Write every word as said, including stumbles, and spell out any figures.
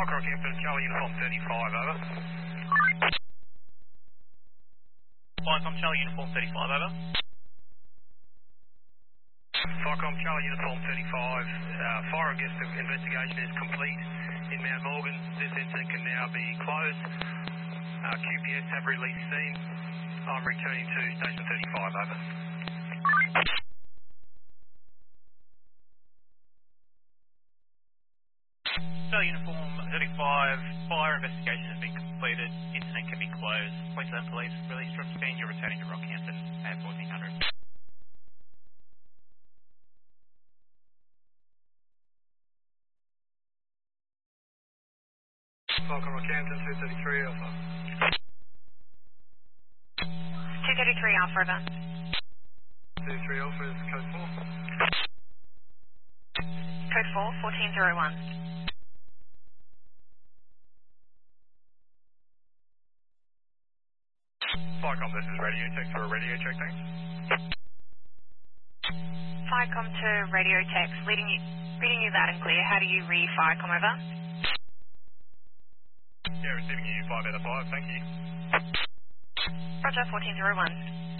Fokker Rockhampton, Charlie Uniform thirty-five, over. Viacom Charlie Uniform thirty-five, over. Viacom Charlie Uniform thirty-five, uh, fire and guest investigation is complete in Mount Morgan. This incident can now be closed. Uh, Q P S have released scene. I'm returning to station thirty-five, over. Charlie Uniform thirty-five, fire investigation has been completed. Incident can be closed. Queensland Police released from scene. You're returning to Rockhampton at fourteen hundred. Falcon Rockhampton, two thirty-three, Alpha. two thirty-three, Alpha, over. two thirty-three, Alpha is code four. Code four, fourteen oh one. Viacom, this is radio check for a radio check, thanks. Viacom to radio text, reading you, reading you loud and clear. How do you read Viacom, over? Yeah, receiving you five out of five, thank you. Roger, fourteen oh one.